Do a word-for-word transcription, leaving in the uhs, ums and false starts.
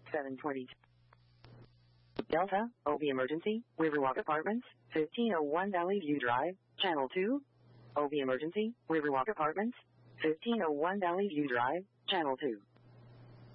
seven twenty-two. Delta, O B Emergency, Riverwalk Apartments, fifteen oh one Valley View Drive, Channel two. O B Emergency, Riverwalk Apartments, fifteen oh one Valley View Drive, Channel two.